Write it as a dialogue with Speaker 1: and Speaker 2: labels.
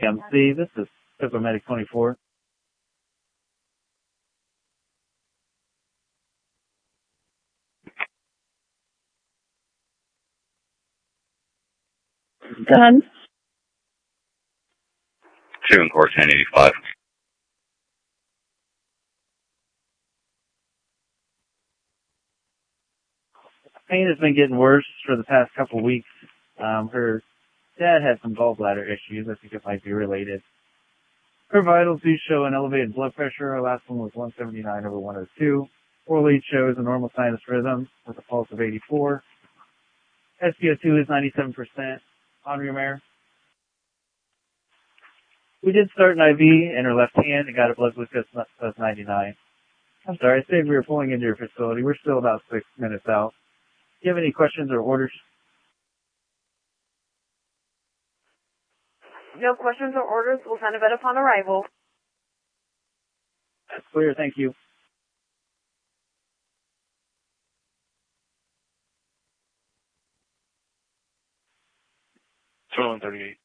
Speaker 1: MC, this is Medic 24.
Speaker 2: Done.
Speaker 3: 2 and course 1085.
Speaker 1: Pain has been getting worse for the past couple of weeks. Her dad had some gallbladder issues. I think it might be related. Her vitals do show an elevated blood pressure. Her last one was 179/102. Four lead shows a normal sinus rhythm with a pulse of 84. SpO2 is 97%. Onrumare. We did start an IV in her left hand and got a blood glucose of 99. I'm sorry, I said we were pulling into your facility. We're still about 6 minutes out. Do you have any questions or orders?
Speaker 2: No questions or orders. We'll send a vet upon arrival.
Speaker 1: That's clear, thank you.
Speaker 4: 2138.